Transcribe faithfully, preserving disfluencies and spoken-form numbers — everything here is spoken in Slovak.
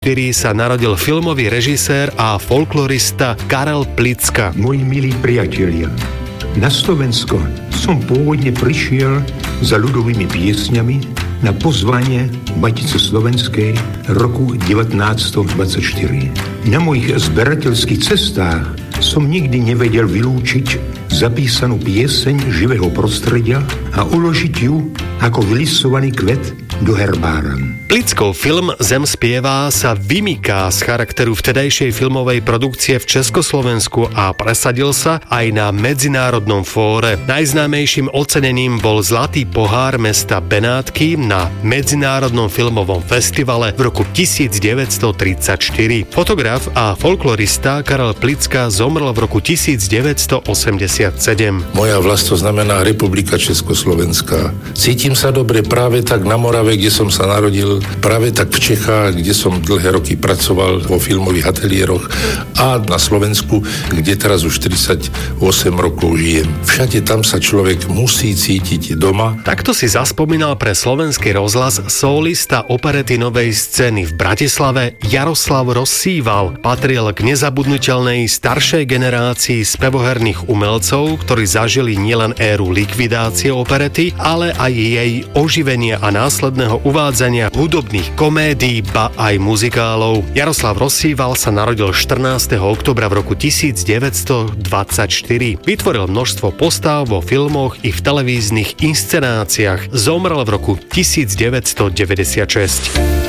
sa narodil filmový režisér a folklorista Karel Plicka. Moji milí priatelia, na Slovensko som pôvodne prišiel za ľudovými piesňami na pozvanie Matice Slovenskej roku devätnásť dvadsaťštyri. Na mojich zberateľských cestách som nikdy nevedel vylúčiť zapísanú pieseň živého prostredia a uložiť ju ako vylisovaný kvet do herbára. Plickov film Zem spieva sa vymyká z charakteru vtedajšej filmovej produkcie v Československu a presadil sa aj na medzinárodnom fóre. Najznámejším ocenením bol Zlatý pohár mesta Benátky na Medzinárodnom filmovom festivale v roku devätnásťtridsaťštyri. Fotograf a folklorista Karel Plicka zomrel v roku devätnásťosemdesiatsedem. Moja vlast to znamená Republika Československá. Cítim sa dobre práve tak na Morave, kde som sa narodil, práve tak v Čechách, kde som dlhé roky pracoval vo filmových ateliéroch a na Slovensku, kde teraz už tridsaťosem rokov žijem. Všade tam sa človek musí cítiť doma. Takto si zaspomínal pre Slovenský rozhlas solista operety Novej scény v Bratislave Jaroslav Rossíval. Patril k nezabudnutelnej staršej generácii spevoherných umelcov, ktorí zažili nielen éru likvidácie operety, ale aj jej oživenie a následného uvádzania hudobných komédií, ba aj muzikálov. Jaroslav Rossíval sa narodil štrnásteho októbra v roku devätnásťdvadsaťštyri. Vytvoril množstvo postáv vo filmoch i v televíznych inscenáciách. Zomrel v roku devätnásťdeväťdesiatšesť.